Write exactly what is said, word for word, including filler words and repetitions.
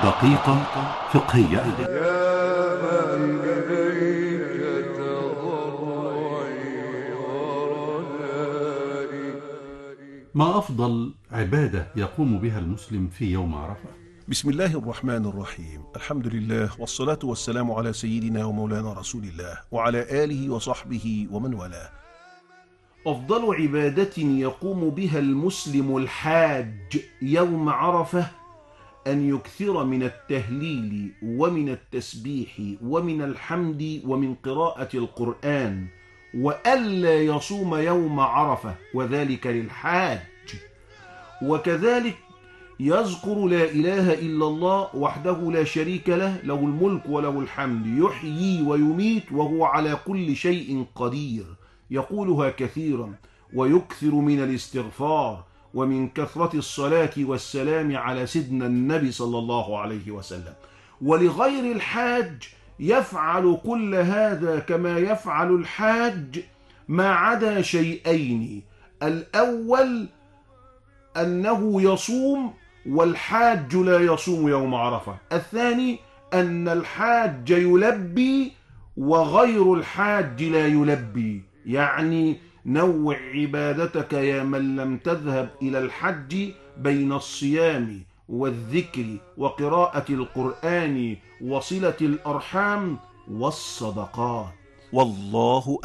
دقيقة فقهية. يا من إليك تضرعي ورجائي. ما أفضل عبادة يقوم بها المسلم في يوم عرفة؟ بسم الله الرحمن الرحيم. الحمد لله والصلاة والسلام على سيدنا ومولانا رسول الله وعلى آله وصحبه ومن والاه. أفضل عبادة يقوم بها المسلم الحاج يوم عرفة أن يكثر من التهليل ومن التسبيح ومن الحمد ومن قراءة القرآن، وألا يصوم يوم عرفة، وذلك للحاج. وكذلك يذكر لا إله إلا الله وحده لا شريك له، له الملك وله الحمد، يحيي ويميت وهو على كل شيء قدير، يقولها كثيرا، ويكثر من الاستغفار ومن كثرة الصلاة والسلام على سيدنا النبي صلى الله عليه وسلم. ولغير الحاج يفعل كل هذا كما يفعل الحاج ما عدا شيئين: الأول أنه يصوم والحاج لا يصوم يوم عرفة، الثاني أن الحاج يلبي وغير الحاج لا يلبي. يعني نوع عبادتك يا من لم تذهب إلى الحج بين الصيام والذكر وقراءة القرآن وصلة الأرحام والصدقات. والله